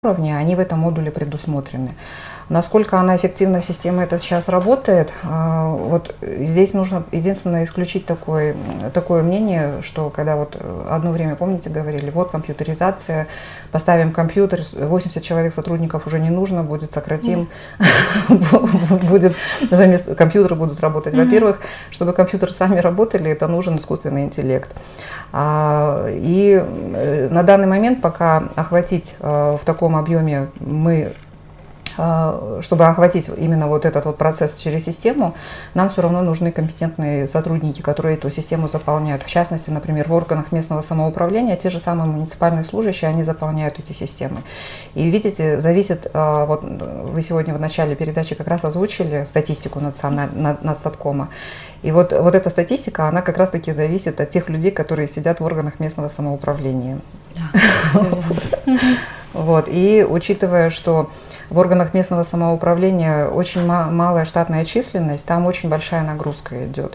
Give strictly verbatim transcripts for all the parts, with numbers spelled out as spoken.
уровне, они в этом модуле предусмотрены. Насколько она эффективно, система эта сейчас работает, вот здесь нужно единственное исключить такое, такое мнение, что когда вот одно время, помните, говорили, вот компьютеризация, поставим компьютер, восемьдесят человек сотрудников уже не нужно, будет сократим, будет заместо компьютера будут работать. Во-первых, чтобы компьютеры сами работали, это нужен искусственный интеллект. И на данный момент, пока охватить в таком объеме мы, чтобы охватить именно вот этот вот процесс через систему, нам все равно нужны компетентные сотрудники, которые эту систему заполняют. В частности, например, в органах местного самоуправления те же самые муниципальные служащие, они заполняют эти системы. И видите, зависит, вот вы сегодня в начале передачи как раз озвучили статистику Национстаткома. И вот, вот эта статистика, она как раз-таки зависит от тех людей, которые сидят в органах местного самоуправления. Вот. И учитывая, что в органах местного самоуправления очень малая штатная численность, там очень большая нагрузка идет.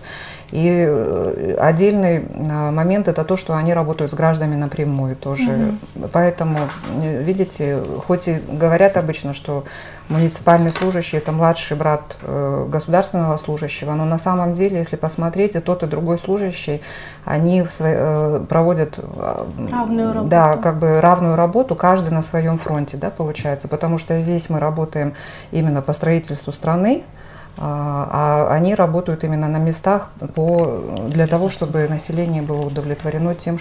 И отдельный момент – это то, что они работают с гражданами напрямую тоже. Mm-hmm. Поэтому, видите, хоть и говорят обычно, что муниципальный служащий – это младший брат государственного служащего, но на самом деле, если посмотреть, и тот, и другой служащий, они в свои, проводят равную работу. Да, как бы равную работу, каждый на своем фронте, да, получается, потому что здесь мы работаем именно по строительству страны, а они работают именно на местах по, для того, чтобы население было удовлетворено тем,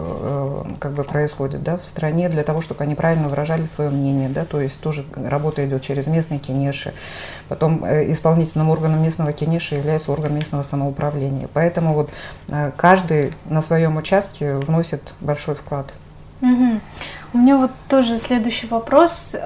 что как бы происходит, да, в стране, для того, чтобы они правильно выражали свое мнение, да, то есть тоже работа идет через местные кенеши. Потом исполнительным органом местного кенеша является орган местного самоуправления. Поэтому вот каждый на своем участке вносит большой вклад. Угу. У меня вот тоже следующий вопрос.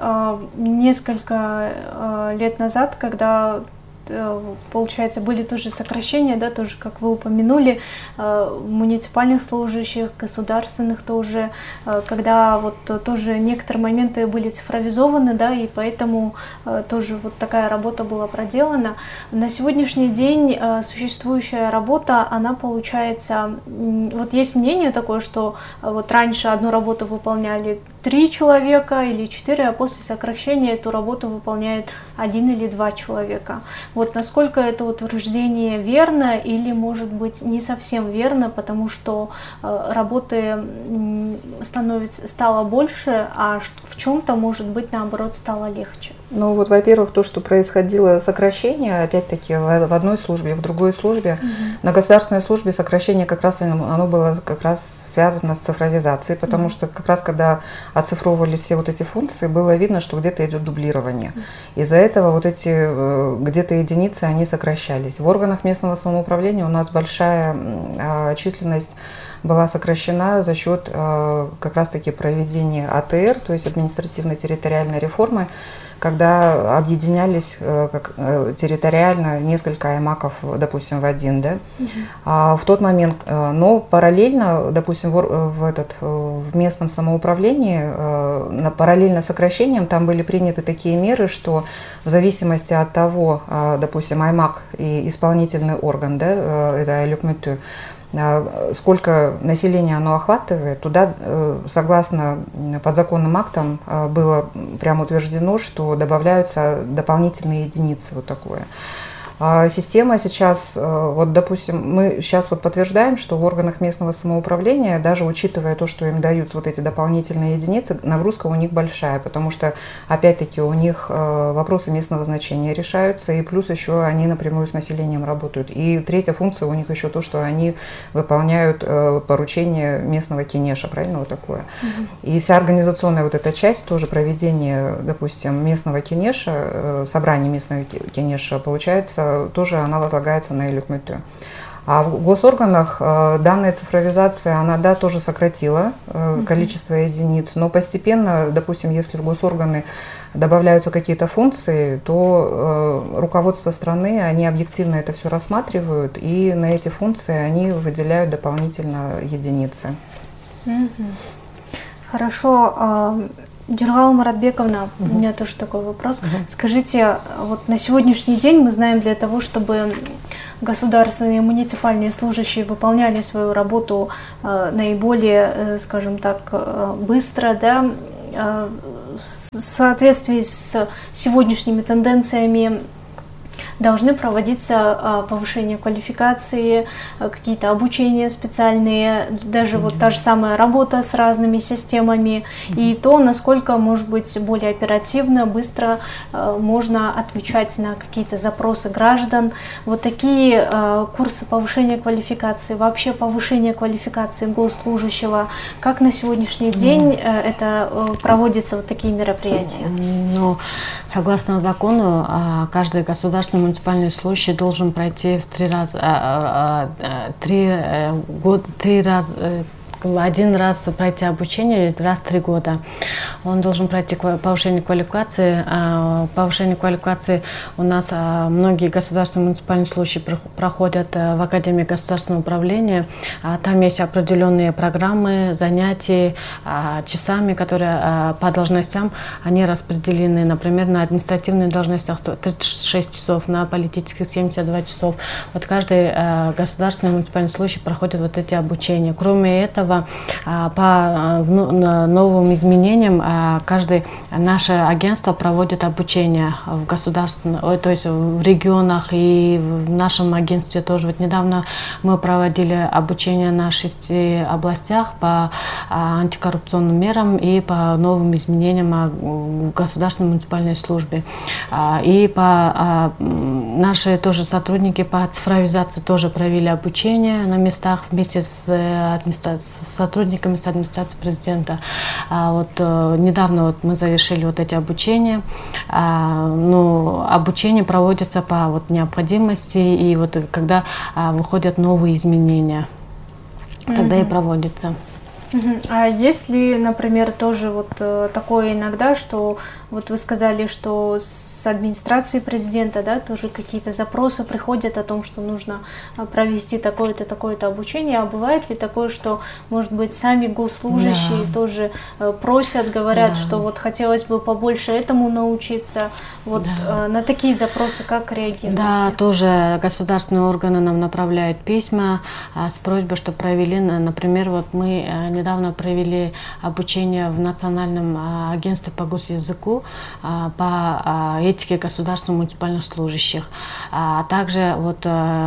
Несколько лет назад, когда получается, были тоже сокращения, да, тоже, как вы упомянули, муниципальных служащих, государственных тоже, когда вот тоже некоторые моменты были цифровизованы, да, и поэтому тоже вот такая работа была проделана. На сегодняшний день существующая работа, она получается, вот есть мнение такое, что вот раньше одну работу выполняли три человека или четыре, а после сокращения эту работу выполняет один или два человека. Вот насколько это утверждение верно или, может быть, не совсем верно, потому что э, работы становится, стало больше, а в чем-то, может быть, наоборот, стало легче. Ну вот, во-первых, то, что происходило сокращение, опять-таки, в, в одной службе, в другой службе. Угу. На государственной службе сокращение как раз, оно было как раз связано с цифровизацией, потому угу. что как раз когда оцифровывались все вот эти функции, было видно, что где-то идет дублирование. Из-за этого вот эти где-то единицы, они сокращались. В органах местного самоуправления у нас большая э, численность была сокращена за счет э, как раз-таки проведения А Т Р, то есть административно-территориальной реформы, когда объединялись э, как, э, территориально несколько аймаков, допустим, в один, да, uh-huh. а в тот момент, э, но параллельно, допустим, в, в, этот, в местном самоуправлении, э, на, параллельно сокращением, там были приняты такие меры, что в зависимости от того, э, допустим, аймак и исполнительный орган, да, э, это айлюкмюту, сколько населения оно охватывает, туда, согласно подзаконным актам, было прямо утверждено, что добавляются дополнительные единицы, вот такое. Система сейчас, вот, допустим, мы сейчас вот подтверждаем, что в органах местного самоуправления, даже учитывая то, что им дают вот эти дополнительные единицы, нагрузка у них большая, потому что, опять-таки, у них вопросы местного значения решаются, и плюс еще они напрямую с населением работают. И третья функция у них еще то, что они выполняют поручения местного кенеша, правильно, вот такое. Mm-hmm. И вся организационная вот эта часть, тоже проведение, допустим, местного кенеша, собрание местного кенеша, получается, тоже она возлагается на айлюкмюту. А в госорганах э, данная цифровизация, она, да, тоже сократила э, mm-hmm. количество единиц, но постепенно, допустим, если в госорганы добавляются какие-то функции, то э, руководство страны, они объективно это все рассматривают, и на эти функции они выделяют дополнительно единицы. Mm-hmm. Хорошо. Джиргал Маратбековна, угу. у меня тоже такой вопрос. Угу. Скажите, вот на сегодняшний день мы знаем, для того, чтобы государственные и муниципальные служащие выполняли свою работу э, наиболее, э, скажем так, э, быстро, да, э, в соответствии с сегодняшними тенденциями должны проводиться повышение квалификации, какие-то обучения специальные, даже mm-hmm. вот та же самая работа с разными системами, mm-hmm. и то, насколько, может быть, более оперативно, быстро можно отвечать на какие-то запросы граждан. Вот такие курсы повышения квалификации, вообще повышение квалификации госслужащего, как на сегодняшний день mm-hmm. это проводятся вот такие мероприятия? Ну, согласно закону, каждый государственный муниципальный служащий должен пройти в три раза, три года, три раза, один раз пройти обучение, раз в три года. Он должен пройти повышение квалификации. Повышение квалификации у нас многие государственные муниципальные служащие проходят в Академии государственного управления. Там есть определенные программы, занятия, часами, которые по должностям, они распределены, например, на административных должностях тридцать шесть часов, на политических семьдесят два часов. Вот каждый государственный муниципальный служащий проходит вот эти обучения. Кроме этого, по новым изменениям каждое наше агентство проводит обучение в государственном, то есть в регионах, и в нашем агентстве тоже. Вот недавно мы проводили обучение на шести областях по антикоррупционным мерам и по новым изменениям в государственной муниципальной службе. И по наши тоже сотрудники по цифровизации тоже провели обучение на местах вместе с администрацией, сотрудниками с администрацией президента. А вот э, недавно вот мы завершили вот эти обучения. А, ну, обучение проводится по вот необходимости, и вот когда а, выходят новые изменения, тогда mm-hmm. и проводится. Mm-hmm. А есть ли, например, тоже вот э, такое иногда, что вот вы сказали, что с администрации президента, да, тоже какие-то запросы приходят о том, что нужно провести такое-то, такое-то обучение. А бывает ли такое, что, может быть, сами госслужащие да. тоже просят, говорят, да. что вот хотелось бы побольше этому научиться? Вот да. на такие запросы как реагируете? Да, тоже государственные органы нам направляют письма с просьбой, чтобы провели, например, вот мы недавно провели обучение в Национальном агентстве по госязыку по этике государственных муниципальных служащих. А также вот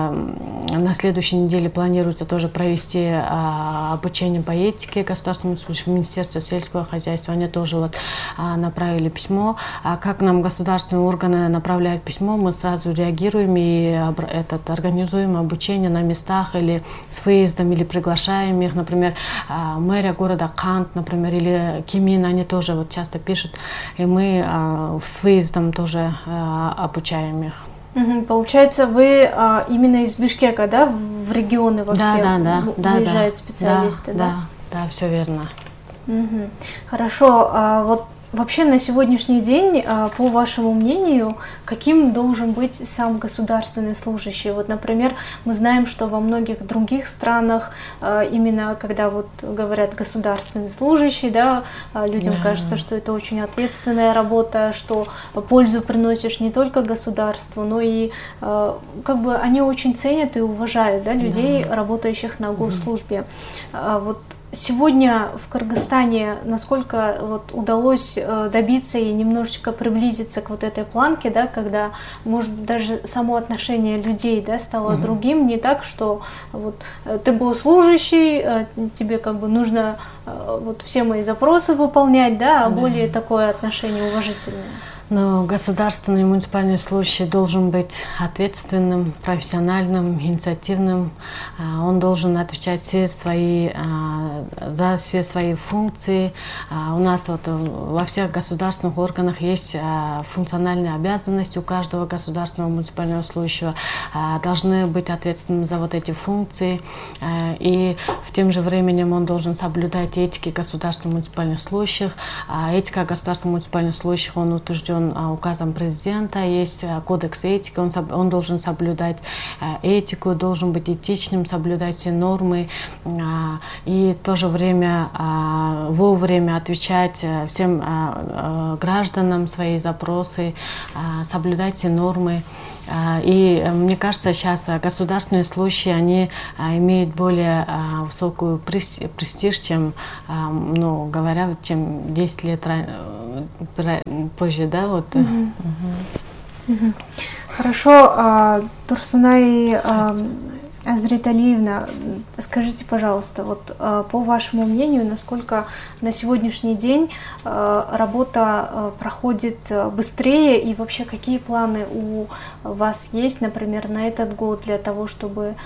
на следующей неделе планируется тоже провести обучение по этике государственных служащих в Министерстве сельского хозяйства. Они тоже вот направили письмо. А как нам государственные органы направляют письмо, мы сразу реагируем и этот, организуем обучение на местах или с выездом, или приглашаем их. Например, мэрия города Кант, например, или Кемин, они тоже вот часто пишут, и мы с выездом тоже обучаем их. Угу. Получается, вы а, именно из Бишкека, да, в регионы во да, все да, да, выезжают да, специалисты, да? Да, да, да, все верно. Угу. Хорошо, а вот вообще на сегодняшний день, по вашему мнению, каким должен быть сам государственный служащий? Вот, например, мы знаем, что во многих других странах именно когда вот говорят государственный служащий, да, людям yeah. кажется, что это очень ответственная работа, что пользу приносишь не только государству, но и как бы они очень ценят и уважают, да, людей, yeah. работающих на госслужбе. Mm-hmm. Вот сегодня в Кыргызстане насколько вот удалось добиться и немножечко приблизиться к вот этой планке, да, когда, может быть, даже само отношение людей, да, стало mm-hmm. другим, не так, что вот ты госслужащий, тебе как бы нужно вот все мои запросы выполнять, да, а mm-hmm. более такое отношение уважительное. Но государственный муниципальный служащий должен быть ответственным, профессиональным, инициативным. Он должен отвечать все свои, за все свои функции. У нас вот во всех государственных органах есть функциональные обязанности у каждого государственного муниципального служащего. Должны быть ответственными за вот эти функции. И в тем же временем он должен соблюдать этики государственных муниципальных служащих. Этика государственных муниципальных служащих, он утвержден утвержден указом президента, есть кодекс этики, он, он должен соблюдать этику, должен быть этичным, соблюдать все нормы и в то же время вовремя отвечать всем гражданам свои запросы, соблюдать все нормы. И мне кажется, сейчас государственные служащие, они имеют более высокую престиж, чем, ну, говоря, чем десять лет позже, да, вот. Mm-hmm. Mm-hmm. Хорошо, Турсунай Азриталиевна, скажите, пожалуйста, вот по вашему мнению, насколько на сегодняшний день работа проходит быстрее и вообще какие планы у вас есть, например, на этот год для того, чтобы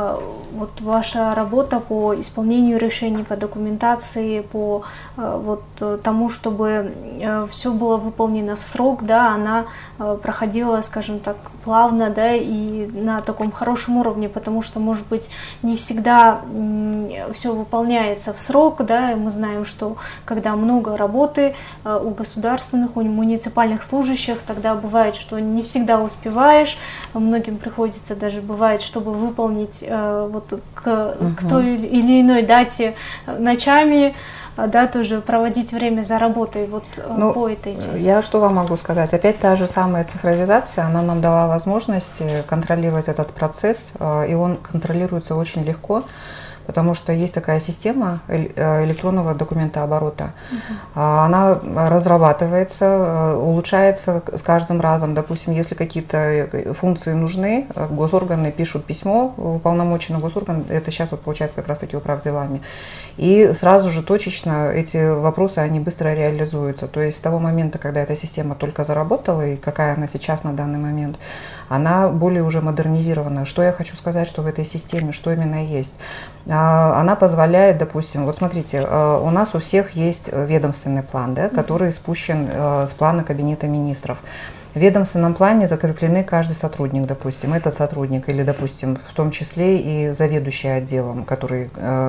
вот ваша работа по исполнению решений, по документации, по вот тому, чтобы все было выполнено в срок, да, она проходила, скажем так, плавно, да, и на таком хорошем уровне, потому что, может быть, не всегда все выполняется в срок, да, и мы знаем, что когда много работы у государственных, у муниципальных служащих, тогда бывает, что не всегда успеваешь, многим приходится даже, бывает, чтобы выполнить вот к, угу. к той или иной дате ночами, да, тоже проводить время за работой вот ну, по этой части. Я что вам могу сказать? Опять та же самая цифровизация, она нам дала возможность контролировать этот процесс, и он контролируется очень легко, потому что есть такая система электронного документооборота. Uh-huh. Она разрабатывается, улучшается с каждым разом. Допустим, если какие-то функции нужны, госорганы пишут письмо, уполномоченный госорган, это сейчас вот получается как раз-таки управделами, и сразу же точечно эти вопросы, они быстро реализуются. То есть с того момента, когда эта система только заработала, и какая она сейчас на данный момент, она более уже модернизирована. Что я хочу сказать, что в этой системе, что именно есть? Она позволяет, допустим, вот смотрите, у нас у всех есть ведомственный план, да, который спущен с плана Кабинета министров. В ведомственном плане закреплены каждый сотрудник, допустим, этот сотрудник или, допустим, в том числе и заведующий отделом, который,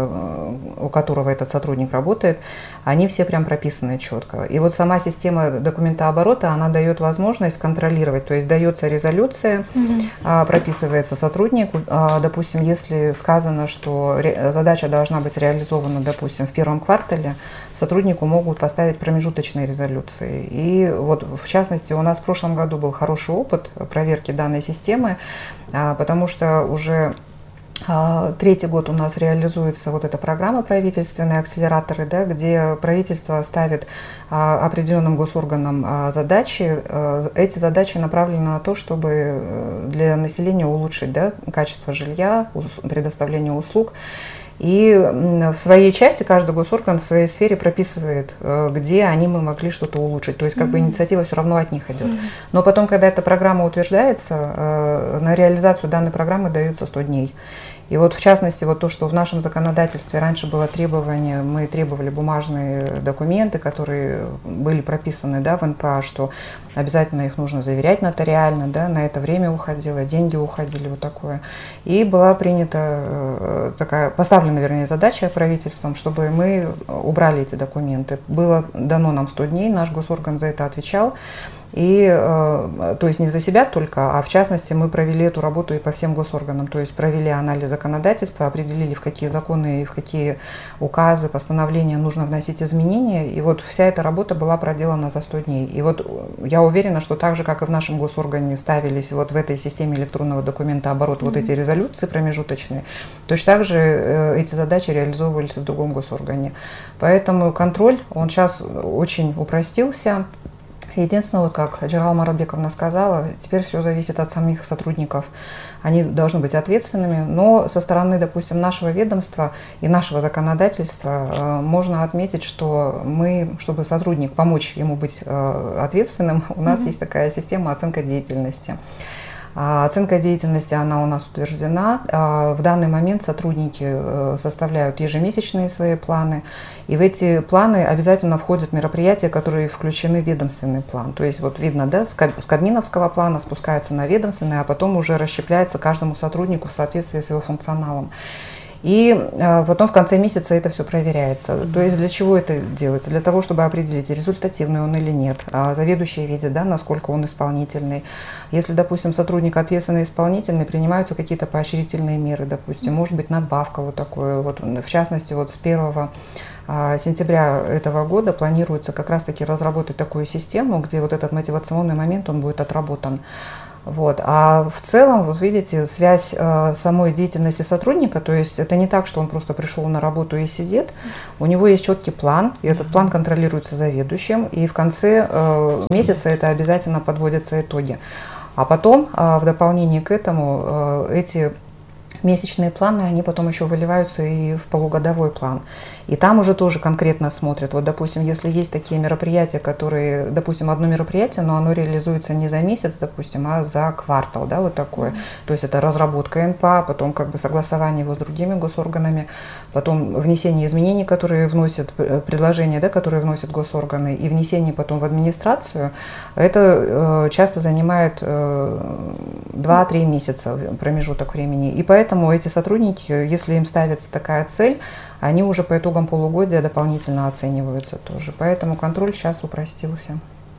у которого этот сотрудник работает, они все прям прописаны четко. И вот сама система документооборота, она дает возможность контролировать, то есть дается резолюция, mm-hmm. прописывается сотруднику, допустим, если сказано, что задача должна быть реализована, допустим, в первом квартале, сотруднику могут поставить промежуточные резолюции. И вот в частности у нас в прошлом году был хороший опыт проверки данной системы, потому что уже третий год у нас реализуется вот эта программа правительственные акселераторы, да, где правительство ставит определенным госорганам задачи. Эти задачи направлены на то, чтобы для населения улучшить, да, качество жилья, предоставление услуг. И в своей части каждый госорган в своей сфере прописывает, где они мы могли что-то улучшить. То есть как бы инициатива все равно от них идет. Но потом, когда эта программа утверждается, на реализацию данной программы дается сто дней. И вот в частности, вот то, что в нашем законодательстве раньше было требование, мы требовали бумажные документы, которые были прописаны, да, в эн пэ а, что обязательно их нужно заверять нотариально, да, на это время уходило, деньги уходили, вот такое. И была принята такая, поставлена, вернее, задача правительством, чтобы мы убрали эти документы. Было дано нам сто дней, наш госорган за это отвечал. И, э, то есть не за себя только, а в частности мы провели эту работу и по всем госорганам, то есть провели анализ законодательства, определили, в какие законы и в какие указы, постановления нужно вносить изменения, и вот вся эта работа была проделана за сто дней. И вот я уверена, что так же, как и в нашем госоргане ставились вот в этой системе электронного документооборота mm-hmm. вот эти резолюции промежуточные, точно так же э, эти задачи реализовывались в другом госоргане. Поэтому контроль, он сейчас очень упростился. Единственное, вот как Джерал Маратбековна сказала, теперь все зависит от самих сотрудников. Они должны быть ответственными, но со стороны, допустим, нашего ведомства и нашего законодательства э, можно отметить, что мы, чтобы сотрудник, помочь ему быть э, ответственным, у нас mm-hmm. есть такая система оценки деятельности. Оценка деятельности, она у нас утверждена. В данный момент сотрудники составляют ежемесячные свои планы, и в эти планы обязательно входят мероприятия, которые включены в ведомственный план. То есть вот видно, да, с кабминовского плана спускается на ведомственный, а потом уже расщепляется каждому сотруднику в соответствии с его функционалом. И а, потом в конце месяца это все проверяется. Mm-hmm. То есть для чего это делается? Для того, чтобы определить, результативный он или нет. А заведующий видит, да, насколько он исполнительный. Если, допустим, сотрудник ответственный, исполнительный, принимаются какие-то поощрительные меры, допустим, mm-hmm. может быть надбавка вот такое. Вот, в частности, вот с первого сентября этого года планируется как раз-таки разработать такую систему, где вот этот мотивационный момент, он будет отработан. Вот. А в целом, вот видите, связь э, самой деятельности сотрудника, то есть это не так, что он просто пришел на работу и сидит, у него есть четкий план, и этот план контролируется заведующим, и в конце э, месяца это обязательно подводятся итоги. А потом, э, в дополнение к этому, э, эти месячные планы, они потом еще выливаются и в полугодовой план. И там уже тоже конкретно смотрят. Вот, допустим, если есть такие мероприятия, которые, допустим, одно мероприятие, но оно реализуется не за месяц, допустим, а за квартал, да, вот такое. Mm-hmm. То есть это разработка эн пэ а, потом как бы согласование его с другими госорганами, потом внесение изменений, которые вносят, предложения, да, которые вносят госорганы, и внесение потом в администрацию. Это э, часто занимает э, два-три месяца промежуток времени. И поэтому эти сотрудники, если им ставится такая цель, они уже по итогам полугодия дополнительно оцениваются тоже. Поэтому контроль сейчас упростился.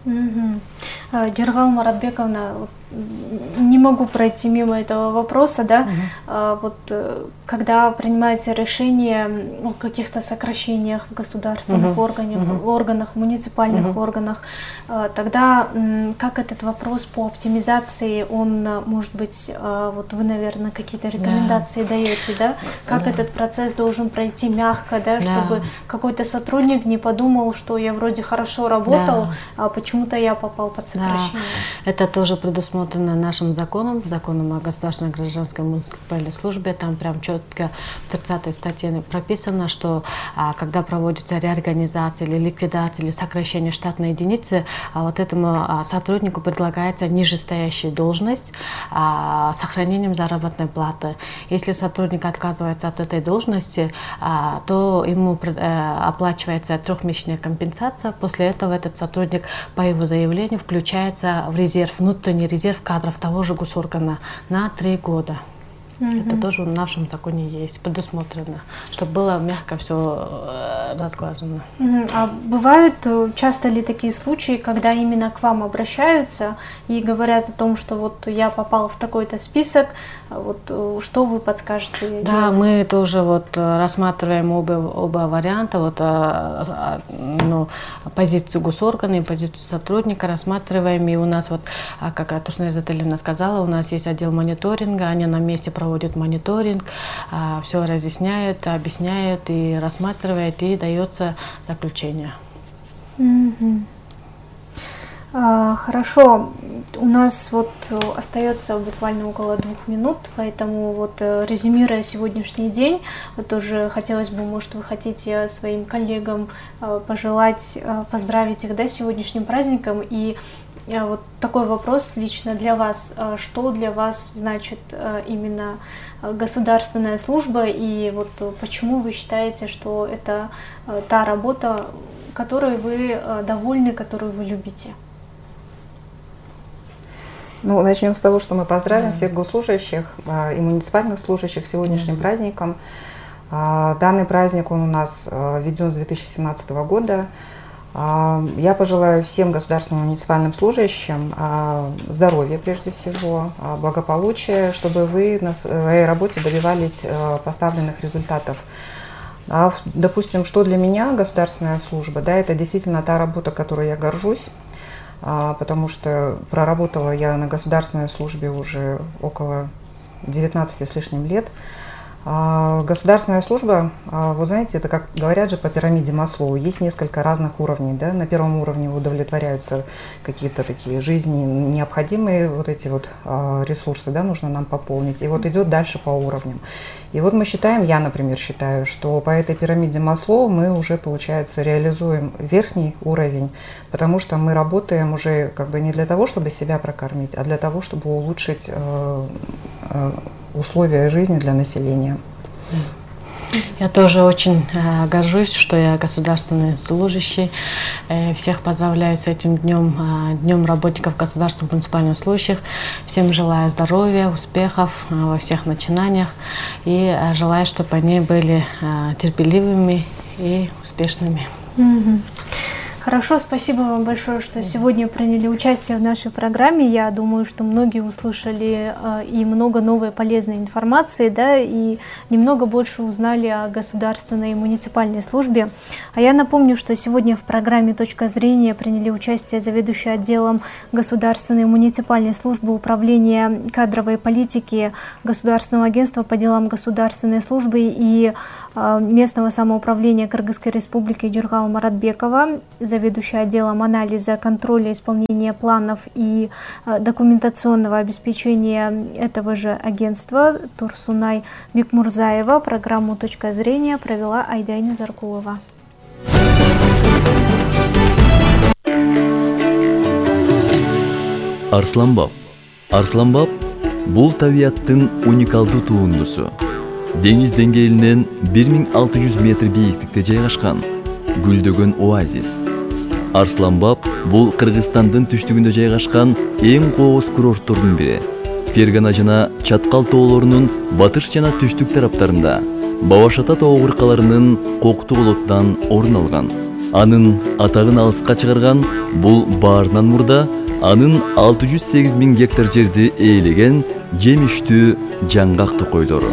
Угу. Джиргал Маратбековна, не могу пройти мимо этого вопроса, да, угу. вот когда принимается решение о каких-то сокращениях в государственных угу. органах, угу. органах, муниципальных угу. органах, тогда как этот вопрос по оптимизации, он, может быть, вот вы, наверное, какие-то рекомендации да. даете, да, как да. этот процесс должен пройти мягко, да, чтобы да. какой-то сотрудник не подумал, что я вроде хорошо работал, да. а почему-то я попал под сокращение. Да. Это тоже предусмотрено нашим законом, законом о государственной гражданской муниципальной службе. Там прям четко в тридцатой статье прописано, что а, когда проводится реорганизация или ликвидация или сокращение штатной единицы, а, вот этому а, сотруднику предлагается нижестоящая должность а, с сохранением заработной платы. Если сотрудник отказывается от этой должности, а, то ему а, оплачивается трехмесячная компенсация. После этого этот сотрудник по его заявлению включается в резерв, внутренний резерв кадров того же госоргана на три года. Mm-hmm. Это тоже в нашем законе есть, предусмотрено, чтобы было мягко все разглажено. Mm-hmm. А бывают часто ли такие случаи, когда именно к вам обращаются и говорят о том, что вот я попал в такой-то список, вот что вы подскажете? Да, делать? Мы тоже вот рассматриваем оба, оба варианта, вот, ну, позицию госоргана и позицию сотрудника рассматриваем, и у нас вот, как Тушнер Зателина сказала, у нас есть отдел мониторинга, они на месте проводят мониторинг, все разъясняют, объясняют и рассматривают, и дается заключение. Mm-hmm. А, хорошо, у нас вот остается буквально около двух минут, поэтому вот резюмируя сегодняшний день, тоже хотелось бы, может, вы хотите своим коллегам пожелать, поздравить их, да, с сегодняшним праздником. И вот такой вопрос лично для вас. Что для вас значит именно государственная служба, и вот почему вы считаете, что это та работа, которой вы довольны, которую вы любите? Ну, начнем с того, что мы поздравим mm-hmm. всех госслужащих и муниципальных служащих с сегодняшним mm-hmm. праздником. Данный праздник он у нас введен с две тысячи семнадцатого года. Я пожелаю всем государственным муниципальным служащим здоровья прежде всего, благополучия, чтобы вы на своей работе добивались поставленных результатов. Допустим, что для меня государственная служба, да, это действительно та работа, которой я горжусь, потому что проработала я на государственной службе уже около девятнадцати с лишним лет. Государственная служба, вот знаете, это как говорят же по пирамиде Маслоу, есть несколько разных уровней, да? На первом уровне удовлетворяются какие-то такие жизни необходимые вот эти вот ресурсы, да, нужно нам пополнить, и вот идет дальше по уровням. И вот мы считаем, я, например, считаю, что по этой пирамиде Маслоу мы уже, получается, реализуем верхний уровень, потому что мы работаем уже как бы не для того, чтобы себя прокормить, а для того, чтобы улучшить э, э, условия жизни для населения. Я тоже очень э, горжусь, что я государственный служащий. Э, всех поздравляю с этим днем, э, днем работников государственных муниципальных служащих. Всем желаю здоровья, успехов э, во всех начинаниях и э, желаю, чтобы они были э, терпеливыми и успешными. Mm-hmm. Хорошо, спасибо вам большое, что сегодня приняли участие в нашей программе. Я думаю, что многие услышали э, и много новой полезной информации, да, и немного больше узнали о государственной и муниципальной службе. А я напомню, что сегодня в программе «Точка зрения» приняли участие заведующий отделом государственной и муниципальной службы управления кадровой политики Государственного агентства по делам государственной службы и э, местного самоуправления Кыргызской республики Джургал Маратбекова, заведующий отделом анализа, контроля исполнения планов и э, документационного обеспечения этого же агентства Турсунай Бекмурзаева. Программу «Точка зрения» провела Айдайна Заркулова. Арсланбаб. Арсланбаб бул табияттын уникалдуу туындусу. Деңиз деңгээлинен бир миң алты жүз метр бийиктикте жайгашкан гүлдөгөн оазис. Арсланбаб бул Кыргызстандын түштүгүндө жайгашкан эң кооз курорттордун бири. Фергана жана Чаткал тоолорунун батыш жана түштүк тараптарында Бабашата тоо кыркаларынын коктуу болоттан орун алган. Анын атагын алыска чыгарган бул баарынан мурда анын алты жүз сегиз миң гектар жерди ээлеген жемиштүү жаңгак токойдору.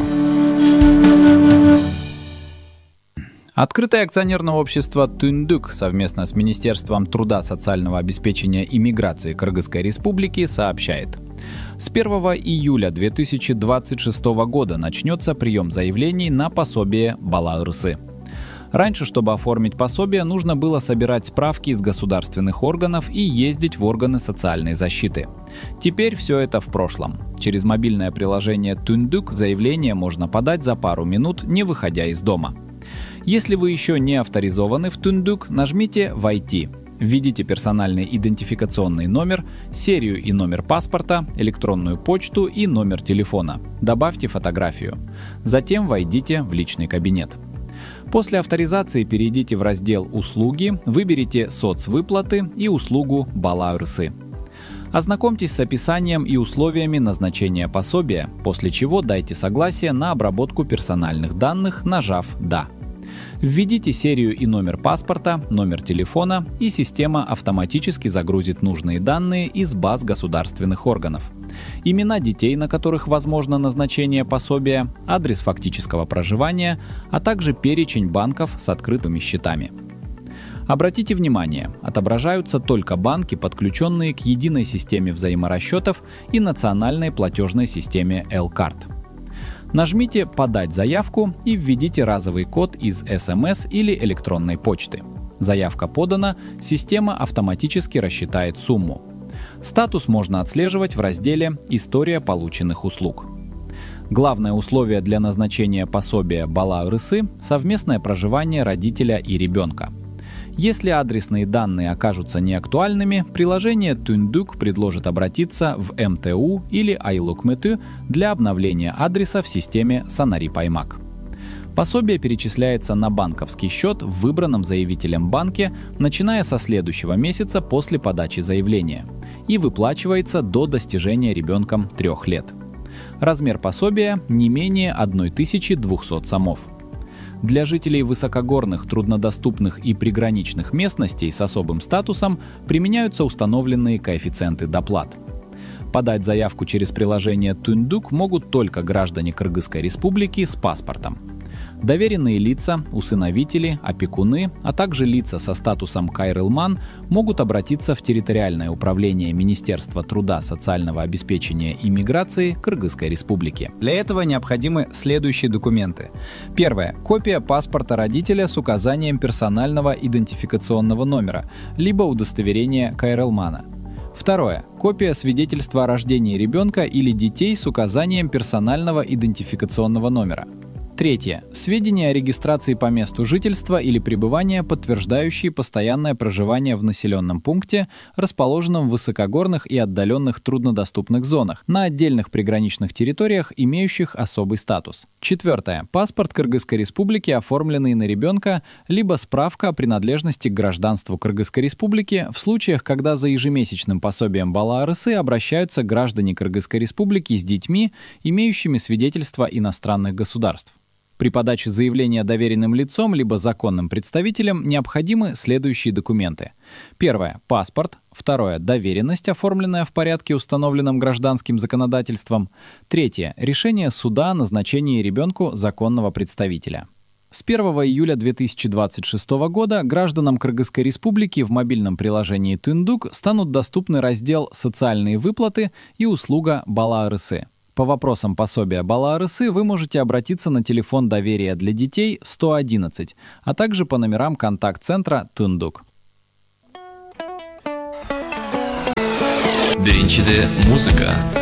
Открытое акционерное общество «Түндүк» совместно с Министерством труда, социального обеспечения и миграции Кыргызской республики сообщает. С первого июля две тысячи двадцать шестого года начнется прием заявлений на пособие Бала-Ырсы. Раньше, чтобы оформить пособие, нужно было собирать справки из государственных органов и ездить в органы социальной защиты. Теперь все это в прошлом. Через мобильное приложение «Түндүк» заявление можно подать за пару минут, не выходя из дома. Если вы еще не авторизованы в «Түндүк», нажмите «Войти». Введите персональный идентификационный номер, серию и номер паспорта, электронную почту и номер телефона. Добавьте фотографию. Затем войдите в личный кабинет. После авторизации перейдите в раздел «Услуги», выберите «Соцвыплаты» и услугу «Бала-Ырсы». Ознакомьтесь с описанием и условиями назначения пособия, после чего дайте согласие на обработку персональных данных, нажав «Да». Введите серию и номер паспорта, номер телефона, и система автоматически загрузит нужные данные из баз государственных органов. Имена детей, на которых возможно назначение пособия, адрес фактического проживания, а также перечень банков с открытыми счетами. Обратите внимание, отображаются только банки, подключенные к единой системе взаиморасчетов и национальной платежной системе L-Card. Нажмите «Подать заявку» и введите разовый код из эс эм эс или электронной почты. Заявка подана, система автоматически рассчитает сумму. Статус можно отслеживать в разделе «История полученных услуг». Главное условие для назначения пособия Бала-Ырсы – совместное проживание родителя и ребенка. Если адресные данные окажутся неактуальными, приложение «Түндүк» предложит обратиться в эм тэ у или Айлукмыту для обновления адреса в системе Санарип-Аймак. Пособие перечисляется на банковский счет в выбранном заявителем банке, начиная со следующего месяца после подачи заявления, и выплачивается до достижения ребенком трех лет. Размер пособия не менее тысячи двухсот сомов. Для жителей высокогорных, труднодоступных и приграничных местностей с особым статусом применяются установленные коэффициенты доплат. Подать заявку через приложение «Түндүк» могут только граждане Кыргызской республики с паспортом. Доверенные лица, усыновители, опекуны, а также лица со статусом кайрылман могут обратиться в территориальное управление Министерства труда, социального обеспечения и миграции Кыргызской республики. Для этого необходимы следующие документы. Первое. Копия паспорта родителя с указанием персонального идентификационного номера, либо удостоверение кайрылмана. Второе. Копия свидетельства о рождении ребенка или детей с указанием персонального идентификационного номера. Третье. Сведения о регистрации по месту жительства или пребывания, подтверждающие постоянное проживание в населенном пункте, расположенном в высокогорных и отдаленных труднодоступных зонах, на отдельных приграничных территориях, имеющих особый статус. Четвертое. Паспорт Кыргызской Республики, оформленный на ребенка, либо справка о принадлежности к гражданству Кыргызской Республики в случаях, когда за ежемесячным пособием Бала Арысы обращаются граждане Кыргызской Республики с детьми, имеющими свидетельство иностранных государств. При подаче заявления доверенным лицом либо законным представителем необходимы следующие документы. Первое – паспорт. Второе – доверенность, оформленная в порядке, установленном гражданским законодательством. Третье – решение суда о назначении ребенку законного представителя. С первого июля две тысячи двадцать шестого года гражданам Кыргызской Республики в мобильном приложении «Түндүк» станут доступны раздел «Социальные выплаты» и услуга «Бала Арысы». По вопросам пособия Бала Арысы вы можете обратиться на телефон доверия для детей сто одиннадцать, а также по номерам контакт-центра «Түндүк». Биринчиде музыка.